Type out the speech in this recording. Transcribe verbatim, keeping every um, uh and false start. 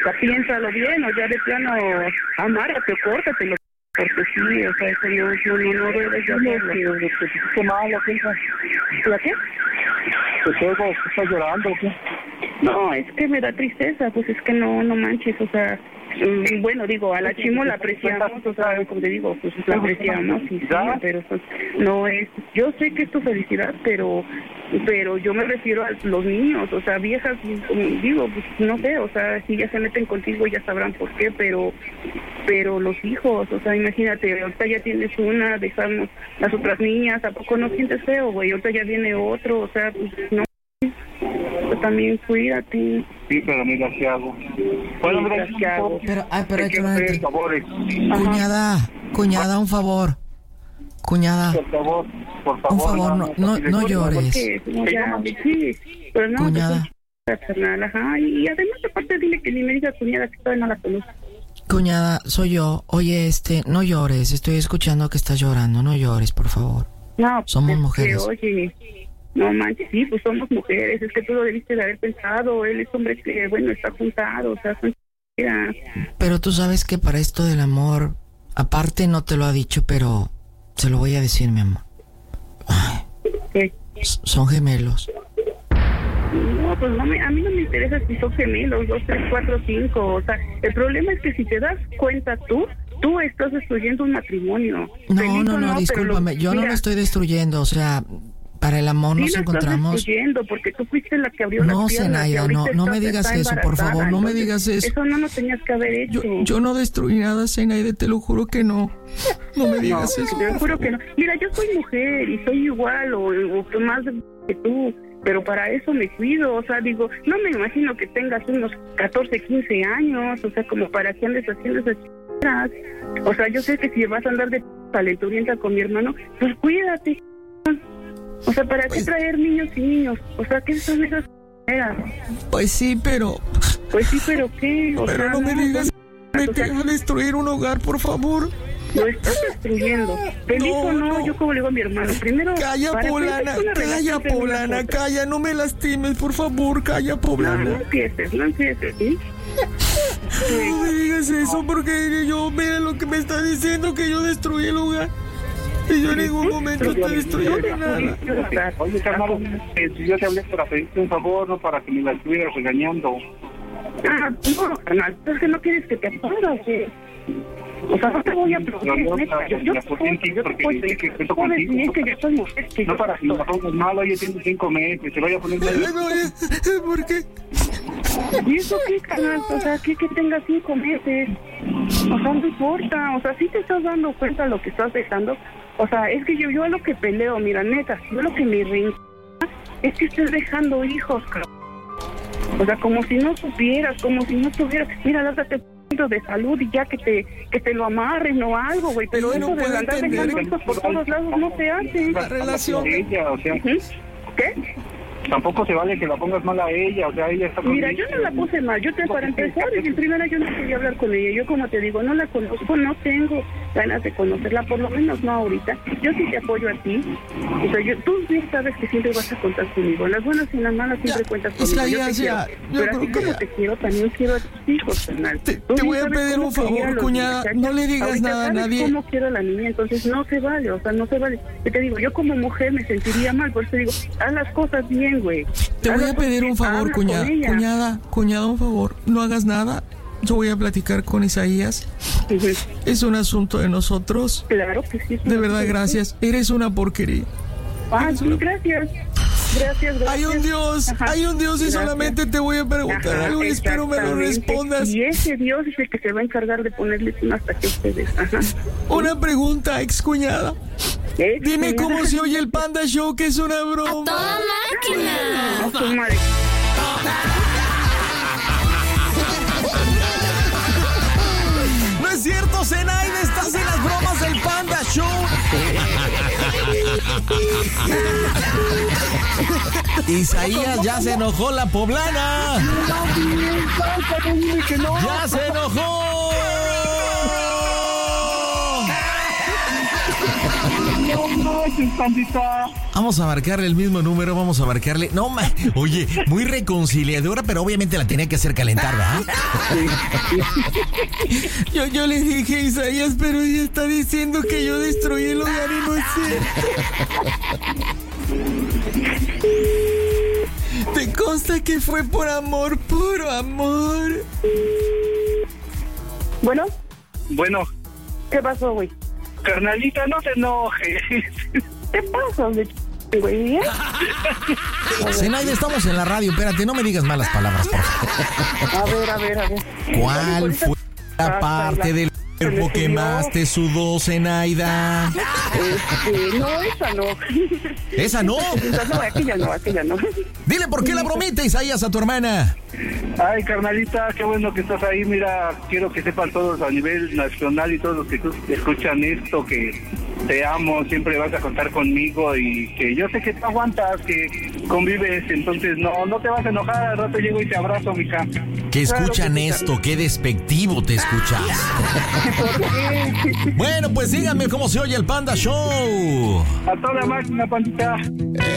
sea, piénsalo bien, o ya de plano, amárrate, córtatelo, porque sí, o sea, eso no, no, no, no debes de hacerlo. ¿Te sentiste mal o qué, hija? ¿La qué? ¿Te quedas, estás llorando o qué? No, es que me da tristeza, pues es que no, no manches, o sea, mm, bueno, digo, a la Chimo la apreciamos, o sea, como te digo, pues la apreciamos, y sí, pero pues no es, yo sé que es tu felicidad, pero, pero yo me refiero a los niños, o sea, viejas, como digo, pues no sé, o sea, si ya se meten contigo ya sabrán por qué, pero, pero los hijos, o sea, imagínate, ahorita ya tienes una, dejamos las otras niñas, ¿a poco no sientes feo, güey? Ahorita ya viene otro, o sea, pues no. Pues también cuídate. Sí, pero mira qué hago. Bueno, mira qué hago. Pero, ay, pero hay que hacer favores. Cuñada, cuñada, un favor. Cuñada. Por favor, por favor. Un favor, no, no, no llores. Sí, ya, sí, pero no. Cuñada. Carnal, ajá, y además aparte dile que ni me diga cuñada que todavía no la conozco. Cuñada, soy yo. Oye, este, no llores. Estoy escuchando que estás llorando. No llores, por favor. No, somos pues, mujeres. Que, oye, no manches, sí, pues somos mujeres. Es que tú lo debiste de haber pensado. Él es hombre que, bueno, está juntado, o sea, son... Pero tú sabes que para esto del amor, aparte no te lo ha dicho, pero se lo voy a decir, mi amor. Ay, ¿qué? Son gemelos. No, pues no me, a mí no me interesa si son gemelos, dos, tres, cuatro, cinco. O sea, el problema es que si te das cuenta tú, tú estás destruyendo un matrimonio. No, Feliz no, no, no, discúlpame. lo, yo mira, no lo estoy destruyendo, o sea... Para el amor sí nos lo encontramos. Estás destruyendo porque tú fuiste la que abrió no, las piernas. Zenaida, no, no me digas eso, por favor, no me digas eso. Eso no lo tenías que haber hecho. Yo, yo no destruí nada, Zenaida, te lo juro que no. No me digas no, eso. Te lo juro que no. Mira, yo soy mujer y soy igual o, o más que tú, pero para eso me cuido. O sea, digo, no me imagino que tengas unos catorce, quince años, o sea, como para que andes haciendo esas cosas. O sea, yo sé que si vas a andar de calenturienta con mi hermano, pues cuídate. O sea, ¿para pues, qué traer niños y niños? O sea, ¿qué son esas cosas? Pues sí, pero... Pues sí, pero ¿qué? O pero sea, no me no, digas, no, me o sea, deja destruir un hogar, por favor. Lo estás destruyendo. Feliz No, o no, no. yo como le digo a mi hermano, primero... Calla, para Poblana, empezar, una calla, relación de una Poblana, cosa. calla, no me lastimes, por favor, calla, No, Poblana. no empieces, no empieces, ¿sí? No me digas eso, porque yo, mira lo que me está diciendo, que yo destruí el hogar. Y yo en ningún momento estoy destruyendo nada. Oye, carnal, eh, yo te hablé para pedirte un favor, no para que me la estuvieras regañando. Ah, no, carnal, es que no quieres que te apagas, ¿sí? O sea, no te voy a aplaudir, neta. Yo, yo, me apoyé en ti porque dice que cuento puedes contigo. decir que yo soy mujer, que No yo- para que me la pongas mal, oye, tiene cinco meses, se vaya a poner mal. No, eh, ¿por qué? ¿Y eso qué, carnal? O sea, que, que tengas cinco meses. O sea, no importa. O sea, sí te estás dando cuenta de lo que estás dejando. O sea, es que yo, yo a lo que peleo, mira, neta, yo lo que me rinco es que estés dejando hijos, cabrón. O sea, como si no supieras, como si no tuvieras. Mira, lásate de salud y ya que te que te lo amarren o algo, güey. Pero Yo no eso de puedo andar entender dejando hijos por todos lados no se hace. La relación. Ella, o sea, ¿Mm? ¿Qué? tampoco se vale que la pongas mal a ella, o sea, ella está Mira, conmigo. yo no la puse mal. Yo te, para empezar, desde primera yo no quería hablar con ella. Yo, como te digo, no la conozco, no tengo ganas de conocerla, por lo menos no ahorita. Yo sí te apoyo a ti. O sea, yo, tú bien sabes que siempre vas a contar conmigo. Las buenas y las malas siempre Ya, cuentas Isaías, conmigo. Yo te ya, quiero. yo Pero creo así que como ya. te quiero, también quiero a tus hijos, carnal. Te- Tú te bien voy a sabes pedir cómo un favor, quería a los cuñada, muchachos. no le digas Ahorita nada a sabes nadie. cómo quiero a la niña, entonces no se vale, o sea, no se vale. Yo te digo, yo como mujer me sentiría mal, por eso digo, haz las cosas bien, güey. Te Haz voy las a pedir un cosas bien, favor, habla con cuñada. ella. Cuñada, cuñada, un favor. No hagas nada. Yo voy a platicar con Isaías. Ujú. Es un asunto de nosotros. Claro que sí. De verdad, gracias. Eres una porquería. Ah, sí, gracias. Gracias, gracias. Hay un Dios, Ajá. hay un Dios y Gracias. solamente te voy a preguntar Ajá, algo y espero me lo exactamente. respondas. Y ese Dios es el que se va a encargar de ponerles un hasta que ustedes. Ajá. Una pregunta, ex cuñada. ¿Eh? Dime Cuñada. cómo se oye el Panda Show, que es una broma. ¡Toda máquina! No, su madre. No es cierto, Zenaida, estás en las bromas del Panda Show. Isaías, ya se enojó la poblana. ¡Ya se enojó! No, no, noches, pandita. Vamos a marcarle el mismo número, vamos a marcarle. No, ma... Oye, muy reconciliadora, pero obviamente la tenía que hacer calentar, ¿verdad? yo, yo le dije a Isaías, pero ella está diciendo que yo destruí el hogar y no es cierto. Te consta que fue por amor, puro amor. Bueno. Bueno. ¿Qué pasó, güey? Carnalita, no te enojes. ¿Qué pasa, güey? Zenaida, estamos en la radio, espérate, no me digas malas palabras, por favor. A ver, a ver, a ver. ¿Cuál fue la parte del cuerpo que más te sudó, Zenaida? Este, no, esa no. ¿Esa no? No, aquella no, aquella no. Dile por qué la bromita, Isaías, a tu hermana. Ay, carnalita, qué bueno que estás ahí. Mira, quiero que sepan todos a nivel nacional y todos los que escuchan esto, que te amo, siempre vas a contar conmigo y que yo sé que te aguantas, que convives, entonces no no te vas a enojar, al rato llego y te abrazo, mija. Que escuchan claro que esto, qué despectivo te escuchas. ¿Por qué? Bueno, pues díganme cómo se oye el Panda Show. A toda máquina, pandita.